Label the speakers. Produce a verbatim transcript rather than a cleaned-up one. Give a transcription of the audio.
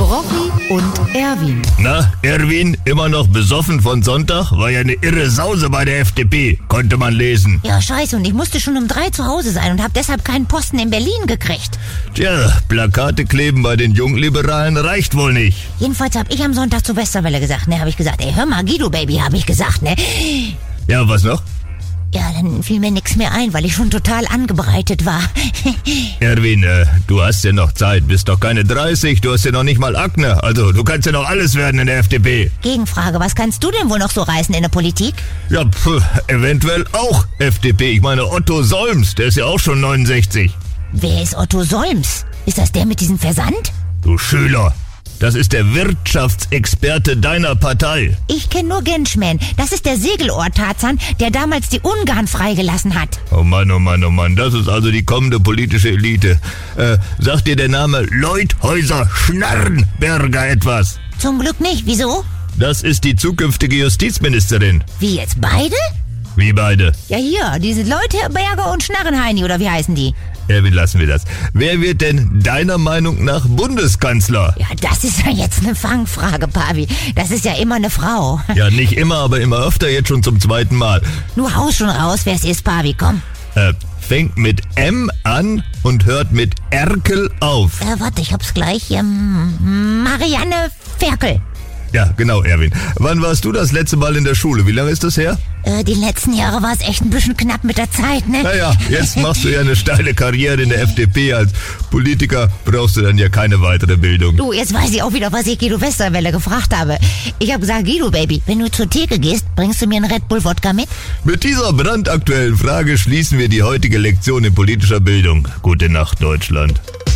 Speaker 1: Rocky und Erwin.
Speaker 2: Na, Erwin, immer noch besoffen von Sonntag? War ja eine irre Sause bei der F D P, konnte man lesen.
Speaker 3: Ja, scheiße, und ich musste schon um drei zu Hause sein und habe deshalb keinen Posten in Berlin gekriegt.
Speaker 2: Tja, Plakate kleben bei den Jungliberalen reicht wohl nicht.
Speaker 3: Jedenfalls habe ich am Sonntag zur Westerwelle gesagt, ne, habe ich gesagt, ey, hör mal, Guido Baby, habe ich gesagt, ne.
Speaker 2: Ja, was noch?
Speaker 3: Ja, dann fiel mir nichts mehr ein, weil ich schon total angebreitet war.
Speaker 2: Erwin, äh, du hast ja noch Zeit, bist doch keine dreißig, du hast ja noch nicht mal Akne, also du kannst ja noch alles werden in der F D P.
Speaker 3: Gegenfrage, was kannst du denn wohl noch so reißen in der Politik?
Speaker 2: Ja, pf, eventuell auch F D P. Ich meine, Otto Solms, der ist ja auch schon neunundsechzig.
Speaker 3: Wer ist Otto Solms? Ist das der mit diesem Versand?
Speaker 2: Du Schüler, das ist der Wirtschaftsexperte deiner Partei.
Speaker 3: Ich kenne nur Genschman. Das ist der Segelohr-Tarzan, der damals die Ungarn freigelassen hat.
Speaker 2: Oh Mann, oh Mann, oh Mann, das ist also die kommende politische Elite. Äh, sagt dir der Name Leuthäuser-Schnarrenberger etwas?
Speaker 3: Zum Glück nicht. Wieso?
Speaker 2: Das ist die zukünftige Justizministerin.
Speaker 3: Wie, jetzt beide?
Speaker 2: Wie beide?
Speaker 3: Ja, hier, diese Leute, Berger und Schnarrenheini, oder wie heißen die?
Speaker 2: Erwin, lassen wir das. Wer wird denn deiner Meinung nach Bundeskanzler?
Speaker 3: Ja, das ist ja jetzt eine Fangfrage, Pavi. Das ist ja immer eine Frau.
Speaker 2: Ja, nicht immer, aber immer öfter, jetzt schon zum zweiten Mal.
Speaker 3: Nur haus schon raus, wer es ist, Pavi, komm.
Speaker 2: Äh, fängt mit M an und hört mit Erkel auf.
Speaker 3: Äh, warte, ich hab's gleich. Ähm, Marianne Ferkel.
Speaker 2: Ja, genau, Erwin. Wann warst du das letzte Mal in der Schule? Wie lange ist das her?
Speaker 3: Äh, die letzten Jahre war es echt ein bisschen knapp mit der Zeit, ne?
Speaker 2: Naja, jetzt machst du ja eine steile Karriere in der F D P. Als Politiker brauchst du dann ja keine weitere Bildung.
Speaker 3: Du, jetzt weiß ich auch wieder, was ich Guido Westerwelle gefragt habe. Ich habe gesagt, Guido Baby, wenn du zur Theke gehst, bringst du mir einen Red Bull Wodka mit?
Speaker 2: Mit dieser brandaktuellen Frage schließen wir die heutige Lektion in politischer Bildung. Gute Nacht, Deutschland.